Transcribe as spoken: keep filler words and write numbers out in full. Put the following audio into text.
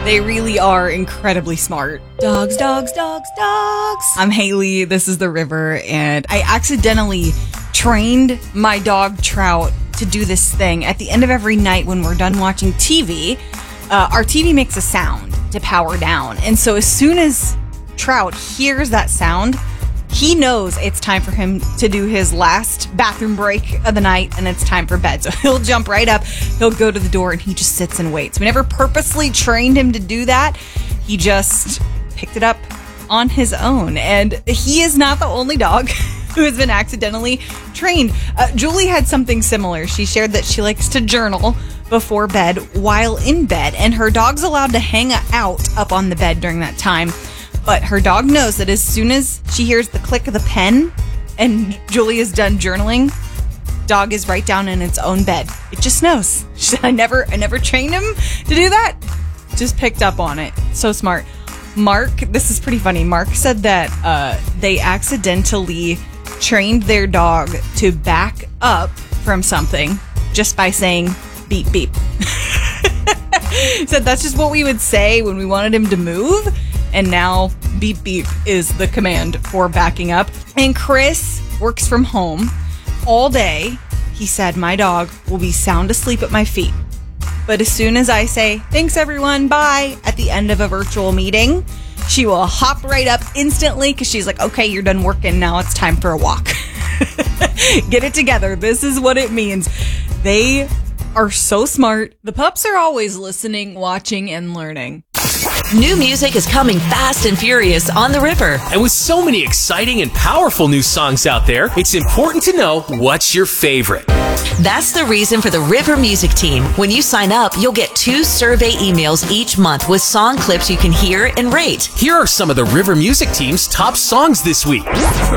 They really are incredibly smart. Dogs, dogs, dogs, dogs. I'm Haley. This is The River, and I accidentally trained my dog Trout to do this thing. At the end of every night when we're done watching T V, uh, our T V makes a sound to power down. And so as soon as Trout hears that sound, he knows it's time for him to do his last bathroom break of the night, and it's time for bed. So he'll jump right up, he'll go to the door, and he just sits and waits. We never purposely trained him to do that. He just picked it up on his own. And he is not the only dog who has been accidentally trained. Uh, Julie had something similar. She shared that she likes to journal before bed while in bed, and her dog's allowed to hang out up on the bed during that time. But her dog knows that as soon as she hears the click of the pen and Julie is done journaling, dog is right down in its own bed. It just knows. She said, I never, I never trained him to do that. Just picked up on it. So smart. Mark, this is pretty funny. Mark said that uh, they accidentally trained their dog to back up from something just by saying beep, beep. Said that's just what we would say when we wanted him to move. And now beep beep is the command for backing up. And Chris works from home all day. He said, my dog will be sound asleep at my feet. But as soon as I say, thanks everyone, bye, at the end of a virtual meeting, she will hop right up instantly because she's like, okay, you're done working. Now it's time for a walk. Get it together. This is what it means. They are so smart. The pups are always listening, watching, and learning. New music is coming fast and furious on The River. And with so many exciting and powerful new songs out there, it's important to know what's your favorite. That's the reason for the River Music Team. When you sign up, you'll get two survey emails each month with song clips you can hear and rate. Here are some of the River Music Team's top songs this week.